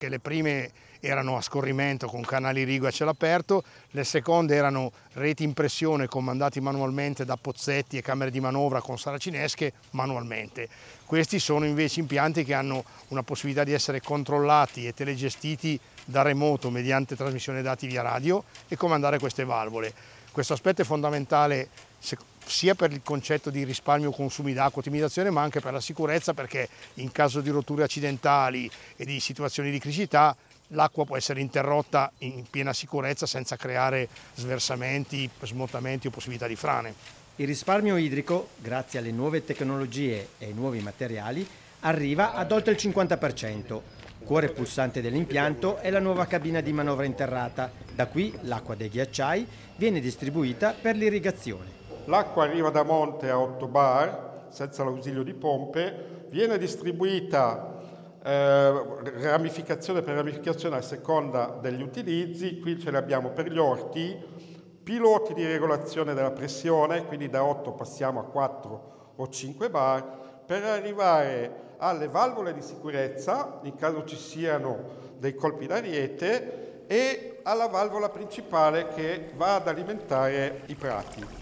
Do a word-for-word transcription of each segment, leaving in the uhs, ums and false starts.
che le prime erano a scorrimento con canali rigo a cielo aperto, le seconde erano reti in pressione comandati manualmente da pozzetti e camere di manovra con saracinesche manualmente. Questi sono invece impianti che hanno una possibilità di essere controllati e telegestiti da remoto mediante trasmissione dati via radio e comandare queste valvole. Questo aspetto è fondamentale sia per il concetto di risparmio consumi d'acqua, ottimizzazione, ma anche per la sicurezza, perché in caso di rotture accidentali e di situazioni di criticità l'acqua può essere interrotta in piena sicurezza senza creare sversamenti, smottamenti o possibilità di frane. Il risparmio idrico, grazie alle nuove tecnologie e ai nuovi materiali, arriva ad oltre il cinquanta per cento. Cuore pulsante dell'impianto è la nuova cabina di manovra interrata. Da qui l'acqua dei ghiacciai viene distribuita per l'irrigazione. L'acqua arriva da monte a otto bar, senza l'ausilio di pompe, viene distribuita eh, ramificazione per ramificazione a seconda degli utilizzi. Qui ce li abbiamo per gli orti, piloti di regolazione della pressione, quindi da otto passiamo a quattro o cinque bar, per arrivare alle valvole di sicurezza, in caso ci siano dei colpi d'ariete, e alla valvola principale che va ad alimentare i prati.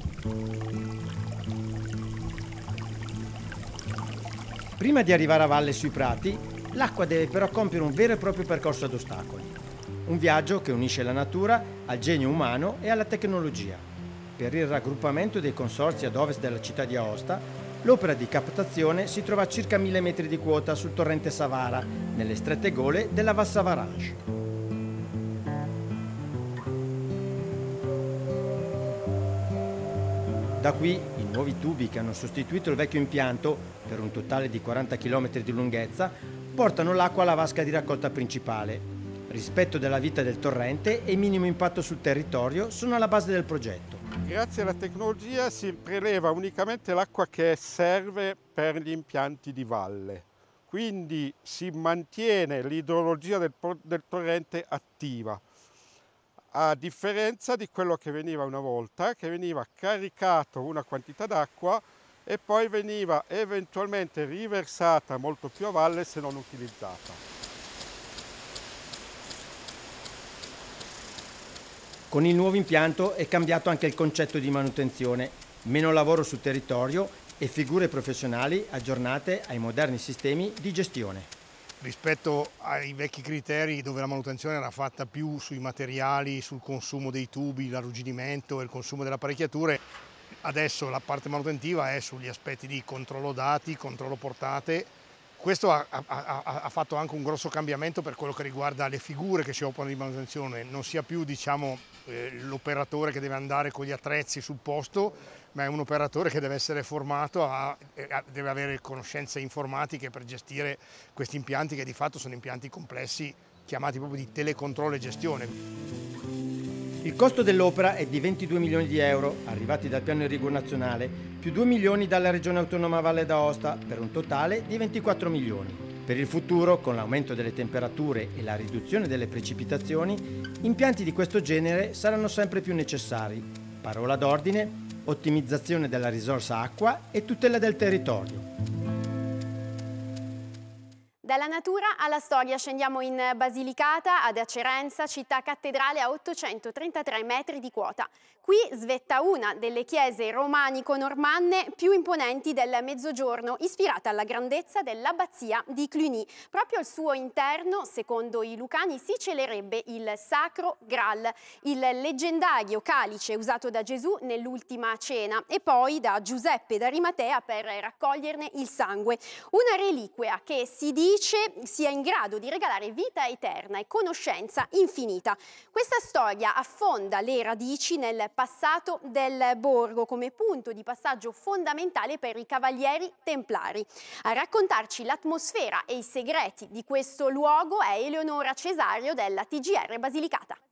Prima di arrivare a valle sui prati, l'acqua deve però compiere un vero e proprio percorso ad ostacoli. Un viaggio che unisce la natura al genio umano e alla tecnologia. Per il raggruppamento dei consorzi ad ovest della città di Aosta, l'opera di captazione si trova a circa mille metri di quota sul torrente Savara, nelle strette gole della Val Savaranche. Da qui i nuovi tubi che hanno sostituito il vecchio impianto, per un totale di quaranta chilometri di lunghezza, portano l'acqua alla vasca di raccolta principale. Rispetto della vita del torrente e minimo impatto sul territorio sono alla base del progetto. Grazie alla tecnologia si preleva unicamente l'acqua che serve per gli impianti di valle, quindi si mantiene l'idrologia del, del torrente attiva, a differenza di quello che veniva una volta, che veniva caricato una quantità d'acqua e poi veniva eventualmente riversata molto più a valle se non utilizzata. Con il nuovo impianto è cambiato anche il concetto di manutenzione, meno lavoro sul territorio e figure professionali aggiornate ai moderni sistemi di gestione. Rispetto ai vecchi criteri dove la manutenzione era fatta più sui materiali, sul consumo dei tubi, l'arrugginimento e il consumo delle apparecchiature, adesso la parte manutentiva è sugli aspetti di controllo dati, controllo portate. Questo ha, ha, ha fatto anche un grosso cambiamento per quello che riguarda le figure che si occupano di manutenzione, non sia più diciamo, eh, l'operatore che deve andare con gli attrezzi sul posto, ma è un operatore che deve essere formato, a, a, deve avere conoscenze informatiche per gestire questi impianti che di fatto sono impianti complessi, chiamati proprio di telecontrollo e gestione. Il costo dell'opera è di ventidue milioni di euro, arrivati dal piano irriguo nazionale, più due milioni dalla Regione Autonoma Valle d'Aosta, per un totale di ventiquattro milioni. Per il futuro, con l'aumento delle temperature e la riduzione delle precipitazioni, impianti di questo genere saranno sempre più necessari. Parola d'ordine: ottimizzazione della risorsa acqua e tutela del territorio. Dalla natura alla storia scendiamo in Basilicata, ad Acerenza, città cattedrale a ottocentotrentatré metri di quota. Qui svetta una delle chiese romanico-normanne più imponenti del Mezzogiorno, ispirata alla grandezza dell'abbazia di Cluny. Proprio al suo interno, secondo i lucani, si celerebbe il Sacro Graal, il leggendario calice usato da Gesù nell'ultima cena e poi da Giuseppe d'Arimatea per raccoglierne il sangue. Una reliquia che si dice sia in grado di regalare vita eterna e conoscenza infinita. Questa storia affonda le radici nel passato del borgo come punto di passaggio fondamentale per i cavalieri templari. A raccontarci l'atmosfera e i segreti di questo luogo è Eleonora Cesario della T G R Basilicata.